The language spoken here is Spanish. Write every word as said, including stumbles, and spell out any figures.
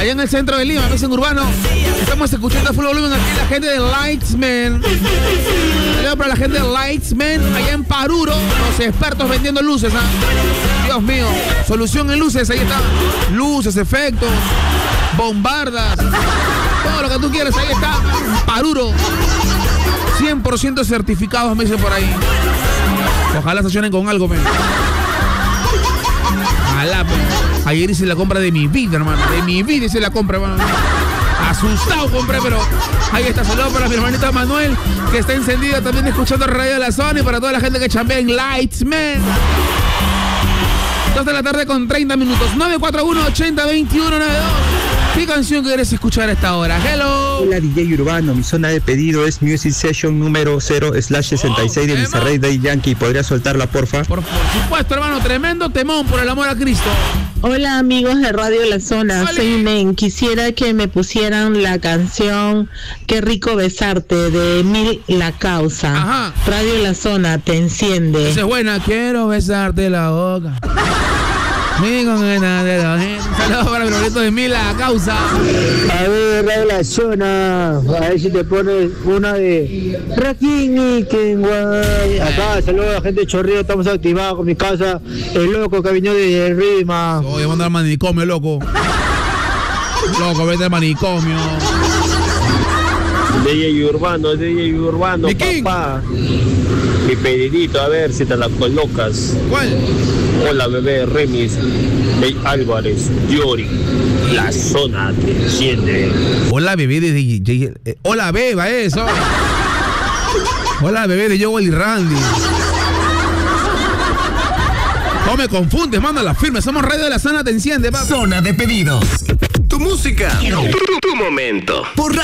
allá en el centro de Lima, que es en Urbano. Estamos escuchando a full volumen aquí la gente de Lightsman. Saludos para la gente de Lightsman, allá en Paruro, los expertos vendiendo luces, ¿ah? Dios mío, solución en luces, ahí está. Luces, efectos, bombardas, todo lo que tú quieras, ahí está. Paruro, cien por ciento certificados, me dicen por ahí. Ojalá se accionen con algo, men. Ojalá, men. Ayer hice la compra de mi vida, hermano. De mi vida hice la compra, hermano. Asustado compré, pero ahí está. Saludos para mi hermanita Manuel, que está encendida también escuchando Radio de la Zona, y para toda la gente que chambea en Lightsman. dos de la tarde con treinta minutos. nueve cuatro uno, ochenta, veintiuno, noventa y dos. ¿Qué canción quieres escuchar a esta hora? Hello. Hola, D J Urbano. Mi zona de pedido es Music Session número cero slash sesenta y seis de Bizarrey Day Yankee. ¿Podría soltarla, porfa? Por, por supuesto, hermano. Tremendo temón, por el amor a Cristo. Hola, amigos de Radio La Zona. Hola. Soy Nen. Quisiera que me pusieran la canción Qué rico besarte de Emil La Causa. Ajá. Radio La Zona, te enciende. Esa es buena. Quiero besarte la boca. Mi con ganas de la gente. Saludos para mi hermanito de Emil La Causa. A ver, Radio La Zona, a ver si te pones una de Rakini Kenway. Acá, saludos a la gente de Chorrillo, estamos activados con mi casa. El loco que vino de Rima. Voy a mandar al manicomio, loco. Loco, vete al manicomio. D J Urbano, D J Urbano, ¿Mi king? papá. Mi pedidito, a ver si te la colocas. ¿Cuál? Hola, bebé, Remis, Ey Álvarez, Yori. La Zona te enciende. Hola, bebé de D J. Eh, hola, beba, eso. Hola, bebé de Joel y Randy. No me confundes, mándala firme. Somos Radio de la Zona, te enciende, papá. Zona de pedidos. Tu música. Tu, tu, tu momento. Por